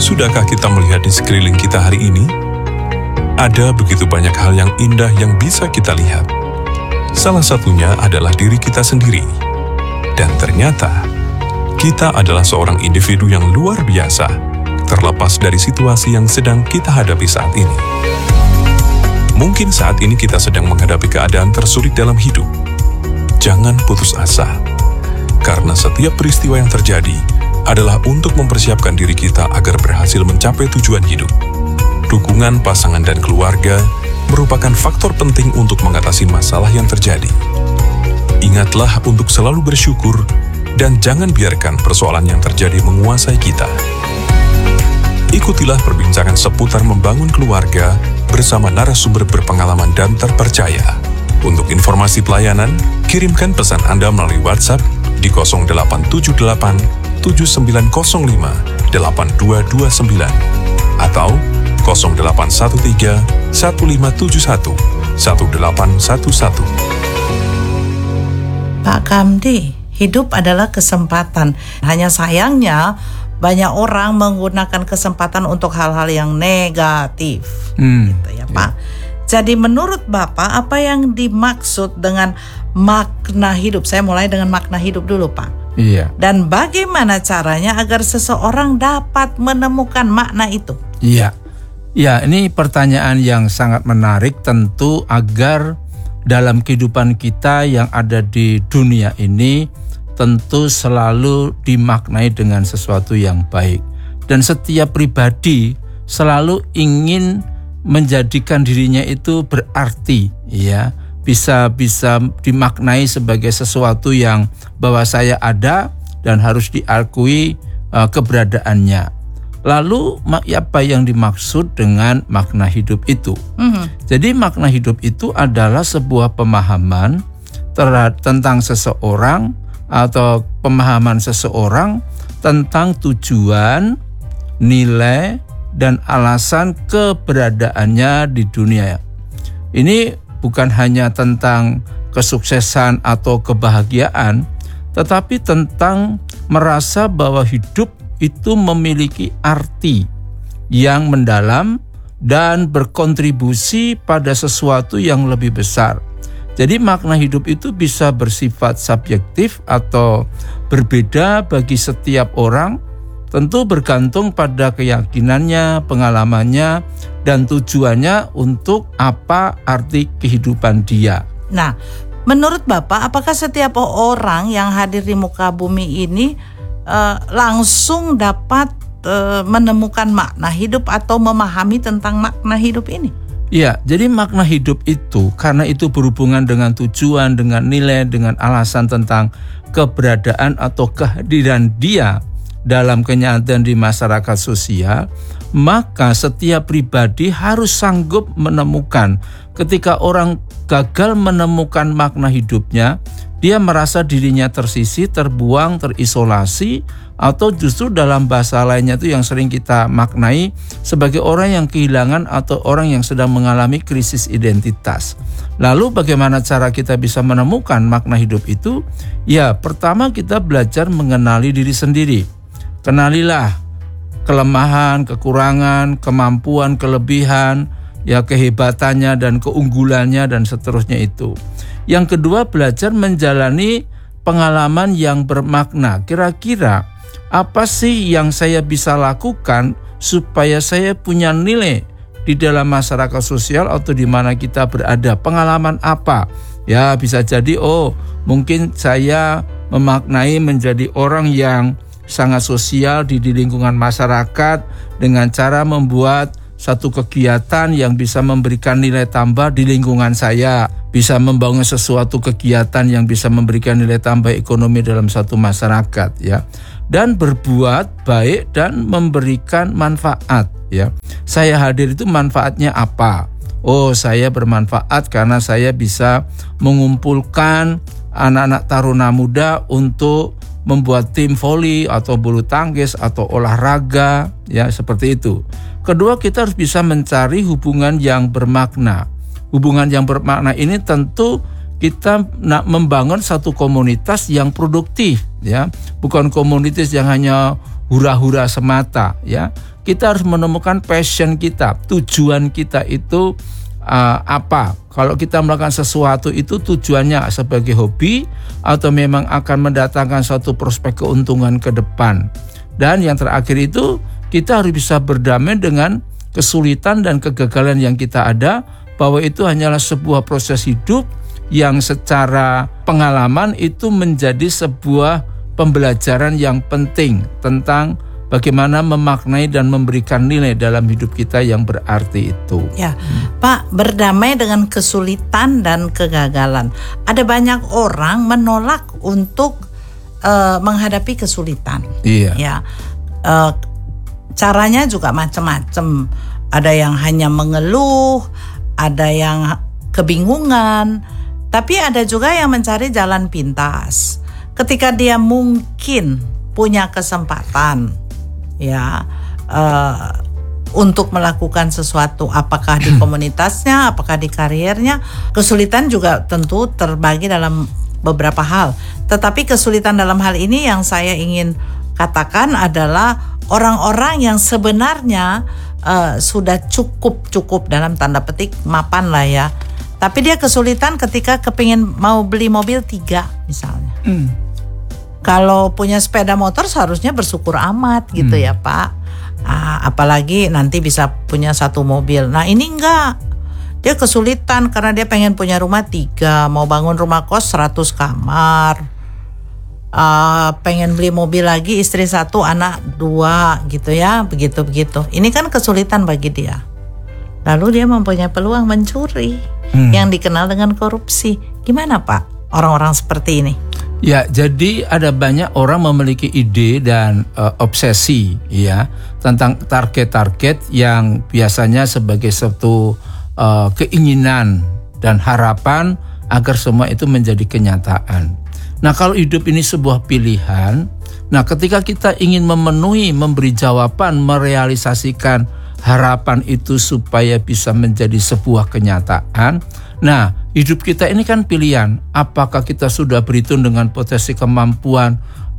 Sudahkah kita melihat di sekeliling kita hari ini? Ada begitu banyak hal yang indah yang bisa kita lihat. Salah satunya adalah diri kita sendiri. Dan ternyata, kita adalah seorang individu yang luar biasa, terlepas dari situasi yang sedang kita hadapi saat ini. Mungkin saat ini kita sedang menghadapi keadaan tersulit dalam hidup. Jangan putus asa, karena setiap peristiwa yang terjadi adalah untuk mempersiapkan diri kita agar berhasil mencapai tujuan hidup. Dukungan pasangan dan keluarga merupakan faktor penting untuk mengatasi masalah yang terjadi. Ingatlah untuk selalu bersyukur dan jangan biarkan persoalan yang terjadi menguasai kita. Ikutilah perbincangan seputar membangun keluarga bersama narasumber berpengalaman dan terpercaya. Untuk informasi pelayanan, kirimkan pesan Anda melalui WhatsApp di 0878 7905 8229 atau 0813 1571 1811. Pak Kamdi, hidup adalah kesempatan. Hanya sayangnya banyak orang menggunakan kesempatan untuk hal-hal yang negatif. Gitu ya, Pak. Jadi menurut Bapak, apa yang dimaksud dengan makna hidup? Saya mulai dengan makna hidup dulu, Pak. Iya. Dan bagaimana caranya agar seseorang dapat menemukan makna itu? Iya. Ya, ini pertanyaan yang sangat menarik, tentu agar dalam kehidupan kita yang ada di dunia ini tentu selalu dimaknai dengan sesuatu yang baik. Dan setiap pribadi selalu ingin menjadikan dirinya itu berarti, ya. Bisa dimaknai sebagai sesuatu yang bahwa saya ada dan harus diakui keberadaannya. Lalu apa yang dimaksud dengan makna hidup itu? Jadi makna hidup itu adalah sebuah pemahaman tentang seseorang atau pemahaman seseorang tentang tujuan, nilai, dan alasan keberadaannya di dunia. Ini bukan hanya tentang kesuksesan atau kebahagiaan, tetapi tentang merasa bahwa hidup itu memiliki arti yang mendalam dan berkontribusi pada sesuatu yang lebih besar. Jadi makna hidup itu bisa bersifat subjektif atau berbeda bagi setiap orang, tentu bergantung pada keyakinannya, pengalamannya, dan tujuannya untuk apa arti kehidupan dia. Nah, menurut Bapak, apakah setiap orang yang hadir di muka bumi ini langsung dapat menemukan makna hidup atau memahami tentang makna hidup ini? Ya, jadi makna hidup itu karena itu berhubungan dengan tujuan, dengan nilai, dengan alasan tentang keberadaan atau kehadiran dia dalam kenyataan di masyarakat sosial, maka setiap pribadi harus sanggup menemukan. Ketika orang gagal menemukan makna hidupnya, dia merasa dirinya tersisih, terbuang, terisolasi, atau justru dalam bahasa lainnya itu yang sering kita maknai sebagai orang yang kehilangan atau orang yang sedang mengalami krisis identitas. Lalu bagaimana cara kita bisa menemukan makna hidup itu? Ya, pertama kita belajar mengenali diri sendiri. Kenalilah kelemahan, kekurangan, kemampuan, kelebihan, ya kehebatannya dan keunggulannya dan seterusnya itu. Yang kedua, belajar menjalani pengalaman yang bermakna. Kira-kira apa sih yang saya bisa lakukan supaya saya punya nilai di dalam masyarakat sosial atau di mana kita berada? Pengalaman apa? Ya, bisa jadi mungkin saya memaknai menjadi orang yang sangat sosial di lingkungan masyarakat dengan cara membuat satu kegiatan yang bisa memberikan nilai tambah di lingkungan saya, bisa membangun sesuatu kegiatan yang bisa memberikan nilai tambah ekonomi dalam satu masyarakat, ya, dan berbuat baik dan memberikan manfaat, ya. Saya hadir itu manfaatnya apa? Saya bermanfaat karena saya bisa mengumpulkan anak-anak taruna muda untuk membuat tim voli atau bulu tangkis atau olahraga, ya, seperti itu. Kedua, kita harus bisa mencari hubungan yang bermakna. Hubungan yang bermakna ini tentu kita nak membangun satu komunitas yang produktif, ya, bukan komunitas yang hanya hura-hura semata, ya. kita harus menemukan passion kita, tujuan kita itu apa. Kalau kita melakukan sesuatu itu tujuannya sebagai hobi atau memang akan mendatangkan suatu prospek keuntungan ke depan. Dan yang terakhir itu kita harus bisa berdamai dengan kesulitan dan kegagalan yang kita ada, bahwa itu hanyalah sebuah proses hidup yang secara pengalaman itu menjadi sebuah pembelajaran yang penting tentang bagaimana memaknai dan memberikan nilai dalam hidup kita yang berarti itu. Ya, Pak, berdamai dengan kesulitan dan kegagalan. Ada banyak orang menolak untuk menghadapi kesulitan. Iya. Ya, caranya juga macam-macam. Ada yang hanya mengeluh, ada yang kebingungan, tapi ada juga yang mencari jalan pintas. Ketika dia mungkin punya kesempatan, ya, untuk melakukan sesuatu, apakah di komunitasnya, apakah di karirnya. Kesulitan juga tentu terbagi dalam beberapa hal. Tetapi kesulitan dalam hal ini yang saya ingin katakan adalah orang-orang yang sebenarnya sudah cukup dalam tanda petik mapan lah ya. Tapi dia kesulitan ketika kepingin mau beli mobil 3 misalnya. Kalau punya sepeda motor seharusnya bersyukur amat gitu ya Pak. Apalagi nanti bisa punya 1 mobil. Nah ini enggak. Dia kesulitan karena dia pengen punya rumah 3, mau bangun rumah kos 100 kamar. Pengen beli mobil lagi, istri 1, anak 2 gitu ya, begitu-begitu. Ini kan kesulitan bagi dia. Lalu dia mempunyai peluang mencuri yang dikenal dengan korupsi. Gimana Pak orang-orang seperti ini? Ya, jadi ada banyak orang memiliki ide dan obsesi ya tentang target-target yang biasanya sebagai suatu keinginan dan harapan agar semua itu menjadi kenyataan. Nah, kalau hidup ini sebuah pilihan, nah ketika kita ingin memenuhi, memberi jawaban, merealisasikan harapan itu supaya bisa menjadi sebuah kenyataan. Nah, hidup kita ini kan pilihan. Apakah kita sudah berhitung dengan potensi kemampuan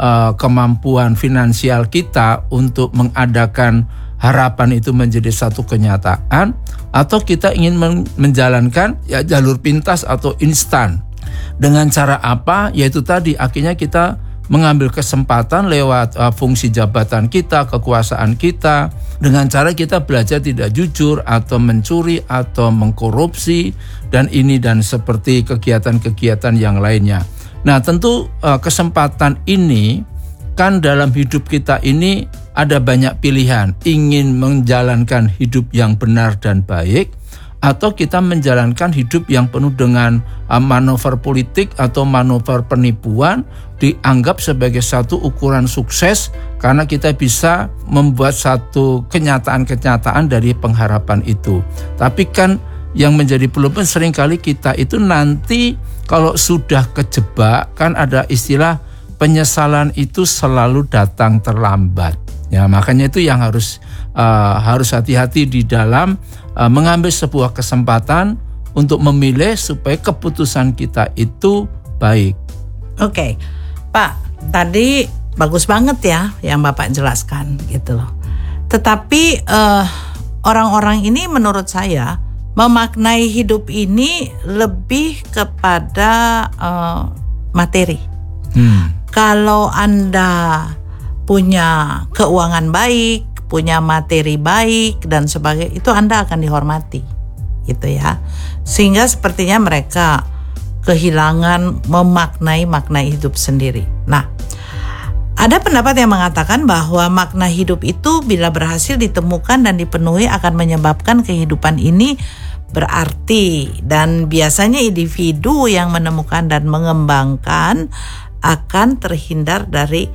finansial kita untuk mengadakan harapan itu menjadi satu kenyataan, atau kita ingin menjalankan ya jalur pintas atau instan. Dengan cara apa? Yaitu tadi akhirnya kita mengambil kesempatan lewat fungsi jabatan kita, kekuasaan kita, dengan cara kita belajar tidak jujur atau mencuri atau mengkorupsi dan seperti kegiatan-kegiatan yang lainnya. Nah, tentu kesempatan ini kan dalam hidup kita ini ada banyak pilihan, ingin menjalankan hidup yang benar dan baik, atau kita menjalankan hidup yang penuh dengan manuver politik atau manuver penipuan, dianggap sebagai satu ukuran sukses karena kita bisa membuat satu kenyataan-kenyataan dari pengharapan itu. Tapi kan yang menjadi problem seringkali kita itu nanti kalau sudah kejebak, kan ada istilah penyesalan itu selalu datang terlambat. Ya, makanya itu yang harus hati-hati di dalam mengambil sebuah kesempatan untuk memilih supaya keputusan kita itu baik. Oke, Pak, tadi bagus banget ya yang Bapak jelaskan gitu loh. Tetapi orang-orang ini menurut saya memaknai hidup ini lebih kepada materi. Kalau Anda punya keuangan baik, punya materi baik dan sebagainya, itu Anda akan dihormati gitu ya. Sehingga sepertinya mereka kehilangan makna hidup sendiri. Nah, ada pendapat yang mengatakan bahwa makna hidup itu bila berhasil ditemukan dan dipenuhi akan menyebabkan kehidupan ini berarti, dan biasanya individu yang menemukan dan mengembangkan akan terhindar dari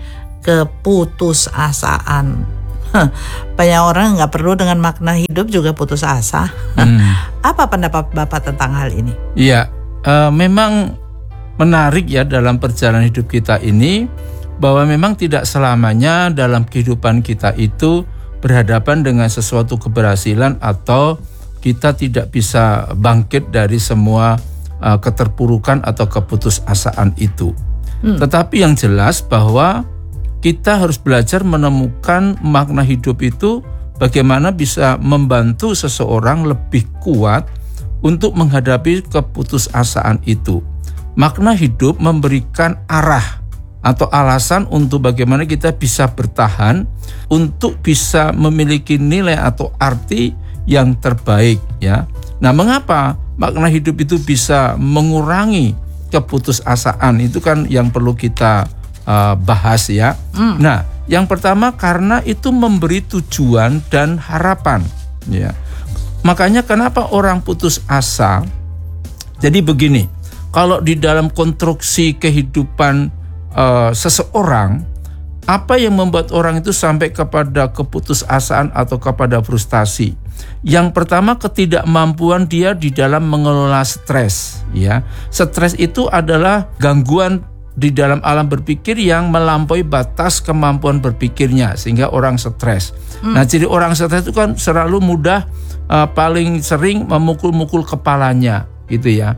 keputusasaan. Banyak orang nggak perlu dengan makna hidup juga putus asa. Apa pendapat Bapak tentang hal ini? Iya, memang menarik ya dalam perjalanan hidup kita ini, bahwa memang tidak selamanya dalam kehidupan kita itu berhadapan dengan sesuatu keberhasilan atau kita tidak bisa bangkit dari semua keterpurukan atau keputusasaan itu. Tetapi yang jelas bahwa kita harus belajar menemukan makna hidup itu bagaimana bisa membantu seseorang lebih kuat untuk menghadapi keputusasaan itu. Makna hidup memberikan arah atau alasan untuk bagaimana kita bisa bertahan untuk bisa memiliki nilai atau arti yang terbaik, ya. Nah, mengapa makna hidup itu bisa mengurangi keputusasaan? Itu kan yang perlu kita bahas, ya. Nah, yang pertama karena itu memberi tujuan dan harapan, ya. Makanya kenapa orang putus asa? Jadi begini, kalau di dalam konstruksi kehidupan seseorang, apa yang membuat orang itu sampai kepada keputusasaan atau kepada frustasi? Yang pertama, ketidakmampuan dia di dalam mengelola stres, ya. Stres itu adalah gangguan di dalam alam berpikir yang melampaui batas kemampuan berpikirnya sehingga orang stres. Nah, jadi orang stres itu kan selalu mudah paling sering memukul-mukul kepalanya, gitu ya.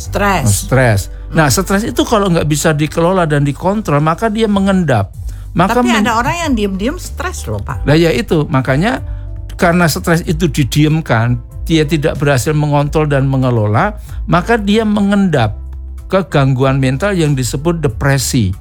Stres. Nah, stres itu kalau nggak bisa dikelola dan dikontrol, maka dia mengendap. Tapi ada orang yang diam-diam stres loh, Pak. Nah, ya itu makanya karena stres itu didiamkan, dia tidak berhasil mengontrol dan mengelola, maka dia mengendap ke gangguan mental yang disebut depresi.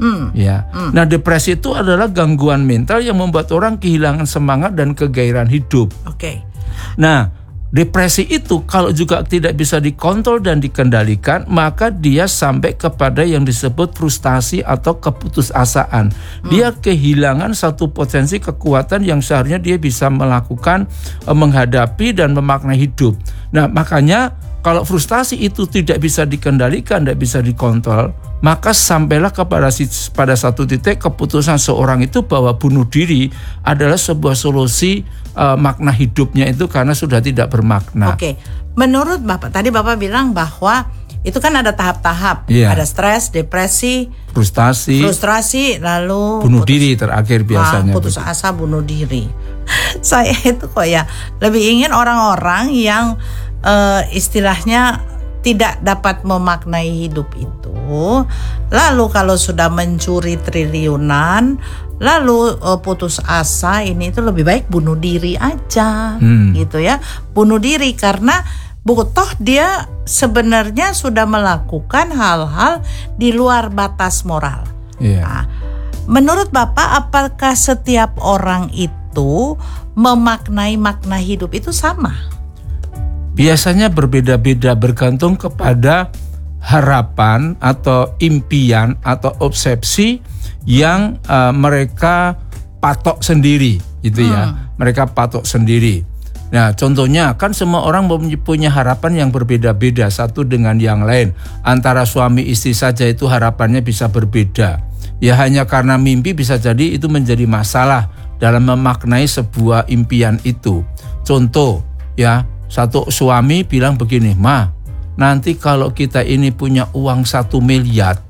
Nah, depresi itu adalah gangguan mental yang membuat orang kehilangan semangat dan kegairahan hidup. Nah, depresi itu kalau juga tidak bisa dikontrol dan dikendalikan, maka dia sampai kepada yang disebut frustasi atau keputusasaan. Dia kehilangan satu potensi kekuatan yang seharusnya dia bisa melakukan, menghadapi dan memaknai hidup. Nah, makanya kalau frustasi itu tidak bisa dikendalikan, tidak bisa dikontrol, maka sampailah pada satu titik keputusan seorang itu bahwa bunuh diri adalah sebuah solusi makna hidupnya itu karena sudah tidak bermakna. Menurut Bapak, tadi Bapak bilang bahwa itu kan ada tahap-tahap, ada stres, depresi, frustrasi, lalu bunuh diri terakhir biasanya. Putus asa, bunuh diri. Saya itu kok ya lebih ingin orang-orang yang istilahnya tidak dapat memaknai hidup itu, lalu kalau sudah mencuri triliunan, lalu putus asa, ini itu lebih baik bunuh diri aja, gitu ya. Bunuh diri karena toh dia sebenarnya sudah melakukan hal-hal di luar batas moral. Nah, menurut Bapak, apakah setiap orang itu memaknai makna hidup itu sama? Biasanya berbeda-beda bergantung kepada harapan atau impian atau obsesi yang mereka patok sendiri, gitu ya. Mereka patok sendiri. Nah, contohnya kan semua orang punya harapan yang berbeda-beda satu dengan yang lain. Antara suami istri saja itu harapannya bisa berbeda. Ya, hanya karena mimpi bisa jadi itu menjadi masalah dalam memaknai sebuah impian itu. Contoh, ya. Satu suami bilang begini, "Ma, nanti kalau kita ini punya uang 1 miliar,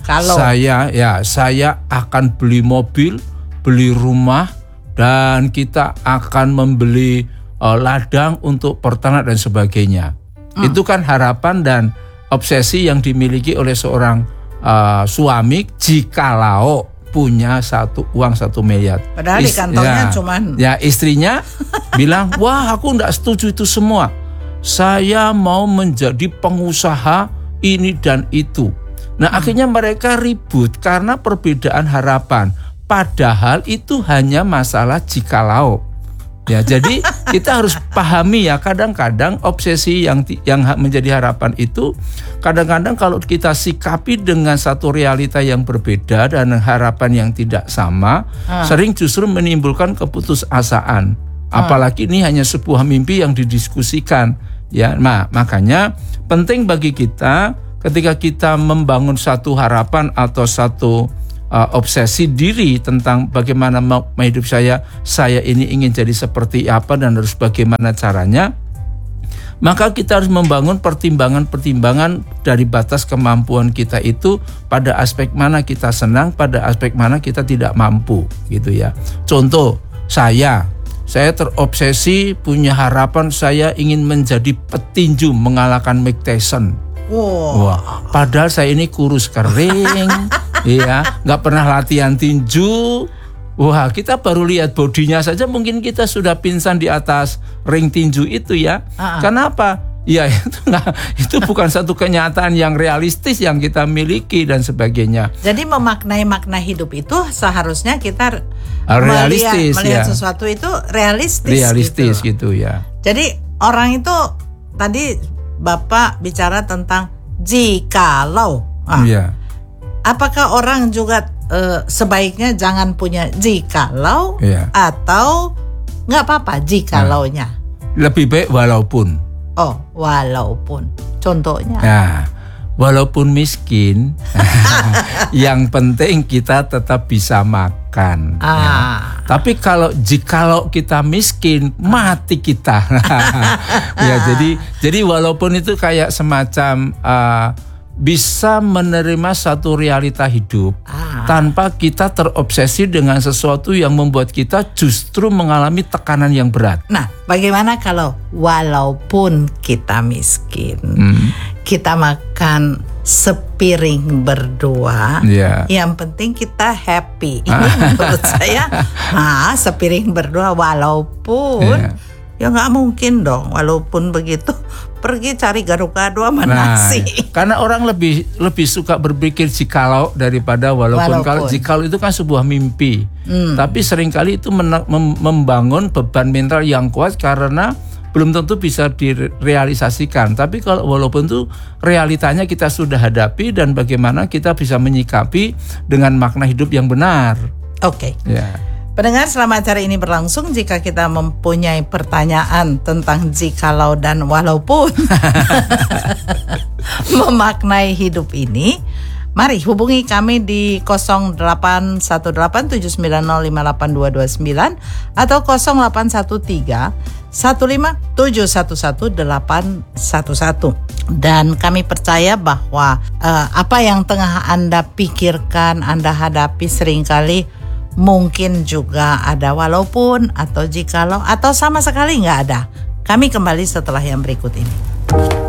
saya akan beli mobil, beli rumah, dan kita akan membeli ladang untuk peternak dan sebagainya." Itu kan harapan dan obsesi yang dimiliki oleh seorang suami jikalau punya uang 1 miliar. Padahal di kantongnya cuman. Ya, istrinya bilang, "Wah, aku enggak setuju itu semua. Saya mau menjadi pengusaha ini dan itu." Nah, akhirnya mereka ribut karena perbedaan harapan. Padahal itu hanya masalah jikalau. Ya, jadi kita harus pahami ya, kadang-kadang obsesi yang menjadi harapan itu kadang-kadang kalau kita sikapi dengan satu realita yang berbeda dan harapan yang tidak sama, sering justru menimbulkan keputusasaan. Apalagi ini hanya sebuah mimpi yang didiskusikan, ya. Nah, makanya penting bagi kita ketika kita membangun satu harapan atau satu obsesi diri tentang bagaimana hidup saya ini ingin jadi seperti apa dan harus bagaimana caranya, maka kita harus membangun pertimbangan-pertimbangan dari batas kemampuan kita itu, pada aspek mana kita senang, pada aspek mana kita tidak mampu, gitu ya. Contoh, saya terobsesi punya harapan saya ingin menjadi petinju mengalahkan Mike Tyson. Wah, padahal saya ini kurus kering, ya, nggak pernah latihan tinju. Wah, kita baru lihat bodinya saja mungkin kita sudah pingsan di atas ring tinju itu ya. Kenapa? Ya itu bukan satu kenyataan yang realistis yang kita miliki dan sebagainya. Jadi memaknai makna hidup itu seharusnya kita realistis, melihat sesuatu itu realistis gitu ya. Jadi orang itu tadi Bapak bicara tentang jikalau. Apakah orang juga sebaiknya jangan punya jikalau atau nggak apa-apa jikalaunya? Lebih baik walaupun. Oh, walaupun. Contohnya? Nah, walaupun miskin, yang penting kita tetap bisa makan. Ya. Tapi jikalau kita miskin, mati kita. Ya, jadi walaupun itu kayak semacam bisa menerima satu realita hidup tanpa kita terobsesi dengan sesuatu yang membuat kita justru mengalami tekanan yang berat. Nah, bagaimana kalau walaupun kita miskin, kita makan sepiring berdua, yang penting kita happy. Ini menurut saya, sepiring berdua walaupun ya nggak mungkin dong, walaupun begitu pergi cari gado-gado sama nasi. Karena orang lebih suka berpikir jikalau daripada walaupun. Kalau jikalau itu kan sebuah mimpi. Tapi seringkali itu membangun beban mental yang kuat karena belum tentu bisa direalisasikan. Tapi kalau walaupun itu realitanya kita sudah hadapi dan bagaimana kita bisa menyikapi dengan makna hidup yang benar. Oke. Pendengar, selama acara ini berlangsung, jika kita mempunyai pertanyaan tentang jikalau dan walaupun memaknai hidup ini, mari hubungi kami di 081879058229 atau 0813-15711-811. Dan kami percaya bahwa apa yang tengah Anda pikirkan, Anda hadapi seringkali mungkin juga ada walaupun atau jikalau atau sama sekali nggak ada. Kami kembali setelah yang berikut ini.